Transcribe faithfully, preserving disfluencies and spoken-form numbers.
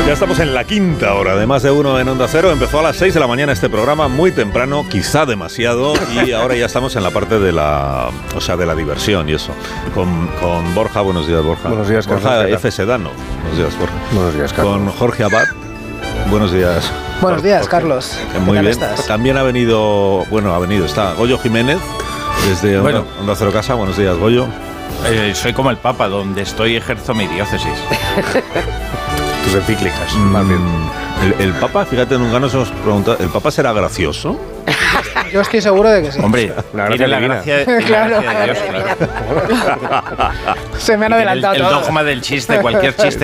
Ya estamos en la quinta hora de Más de Uno en Onda Cero. Empezó a las seis de la mañana este programa, muy temprano, quizá demasiado, y ahora ya estamos en la parte de la, o sea, de la diversión y eso. Con, con Borja, buenos días, Borja. Buenos días, Carlos. Borja F. Sedano. Buenos días, Borja. Buenos días, Carlos. Con Jorge Abad. Buenos días. Buenos días, Jorge. Carlos. Muy ¿Qué tal bien. estás? También ha venido, bueno, ha venido, está Goyo Jiménez, desde Bueno. Onda, Onda Cero Casa. Buenos días, Goyo. Eh, soy como el Papa, donde estoy ejerzo mi diócesis. Tus encíclicas, más bien. El, el Papa, fíjate, nunca nos hemos preguntado, ¿el Papa será gracioso? Yo estoy seguro de que sí. Hombre, La tiene gracia la divina. gracia, tiene la Claro. gracia de Dios, claro. Se me han El, adelantado el todos. dogma del chiste, cualquier chiste